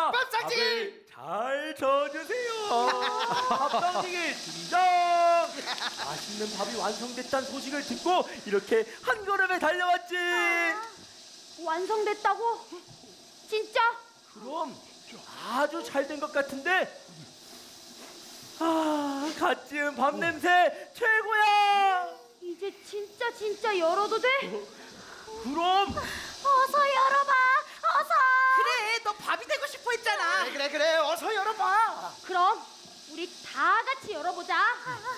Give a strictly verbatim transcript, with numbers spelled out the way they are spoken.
자, 밥상지기 잘 저어주세요. 밥상지기 등장. 맛있는 밥이 완성됐다는 소식을 듣고 이렇게 한 걸음에 달려왔지. 완성됐다고? 진짜? 그럼 아주 잘 된 것 같은데. 아, 갓 지은 밥 냄새 최고야. 이제 진짜 진짜 열어도 돼? 그럼 어서 열어봐. 어서. 그래, 너 밥이 되고 싶어 했잖아. 그래 그래 그래 어서 열어봐. 그럼 우리 다 같이 열어보자.